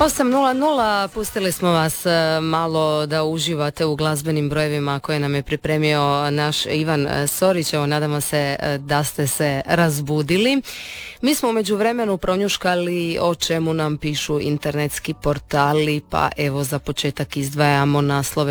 8:00 pustili smo vas malo da uživate u glazbenim brojevima koje nam je pripremio naš Ivan Sorić. Evo, nadamo se da ste se razbudili. Mi smo u međuvremenu pronjuškali o čemu nam pišu internetski portali, pa evo za početak izdvajamo naslove